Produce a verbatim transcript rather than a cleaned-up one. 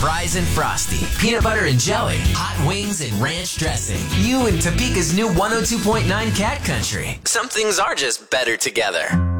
fries and frosty, peanut butter and jelly, hot wings and ranch dressing. You and Topeka's new one oh two point nine Cat Country. Some things are just better together.